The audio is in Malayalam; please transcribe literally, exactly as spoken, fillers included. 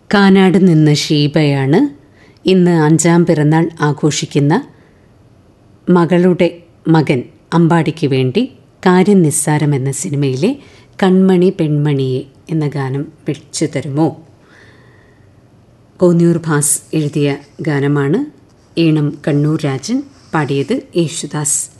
കാനാട് നിന്ന് ഷീബയാണ് ഇന്ന് അഞ്ചാം പിറന്നാൾ ആഘോഷിക്കുന്ന മകളുടെ മകൻ അമ്പാടിക്ക് വേണ്ടി കാര്യം നിസ്സാരം എന്ന സിനിമയിലെ കൺമണി പെൺമണിയെ എന്ന ഗാനം വെച്ചു തരുമോ? കോന്നിയൂർ ഭാസ് എഴുതിയ ഗാനമാണ്. ഈണം കണ്ണൂർ രാജൻ, പാടിയത് യേശുദാസ്.